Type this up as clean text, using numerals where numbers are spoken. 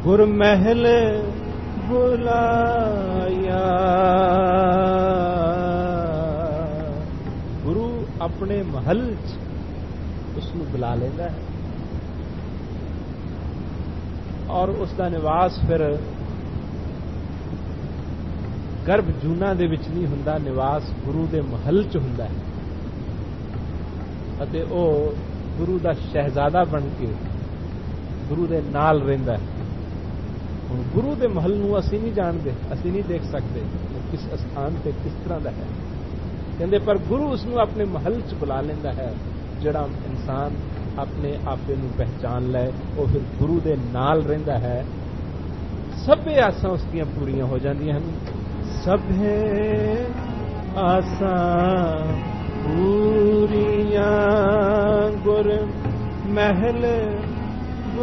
गुर महल बुलाया। गुरु अपने महल च उसनू बुला लेंदा है और उसका निवास फिर गर्भ जूना दे विच नहीं हुंदा, निवास गुरु दे महल च हुंदा है अते ओ गुरु दा शहजादा बन के गुरु दे नाल रहिंदा है। हुण गुरु दे महल नूं असीं नहीं जाणदे, असीं नहीं देख सकते किस स्थान ते किस तरह दा है, कहंदे पर गुरु उसनूं अपने महल च बुला लैंदा है। जिहड़ा इंसान अपने आपे नूं पहचान लै वो फिर गुरु दे नाल रहिंदा है, सभे आसां उसदियां पूरीआं हो जांदियां हन। सभे आसां पूरीआं गुर महल